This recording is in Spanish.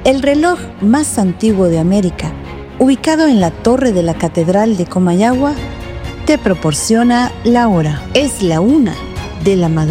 El reloj más antiguo de América, ubicado en la torre de la Catedral de Comayagua, te proporciona la hora. Es la 1 de la madrugada.